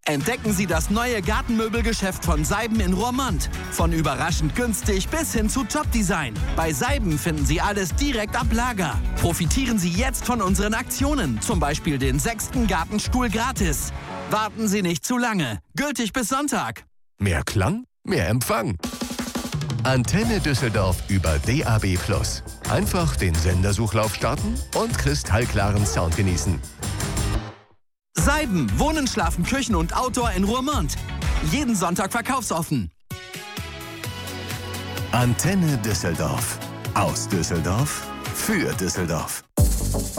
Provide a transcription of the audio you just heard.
Entdecken Sie das neue Gartenmöbelgeschäft von Seiben in Roermond. Von überraschend günstig bis hin zu Top-Design. Bei Seiben finden Sie alles direkt ab Lager. Profitieren Sie jetzt von unseren Aktionen. Zum Beispiel den 6. Gartenstuhl gratis. Warten Sie nicht zu lange. Gültig bis Sonntag. Mehr Klang, mehr Empfang. Antenne Düsseldorf über DAB+. Einfach den Sendersuchlauf starten und kristallklaren Sound genießen. Seiben, Wohnen, Schlafen, Küchen und Outdoor in Roermond. Jeden Sonntag verkaufsoffen. Antenne Düsseldorf. Aus Düsseldorf für Düsseldorf.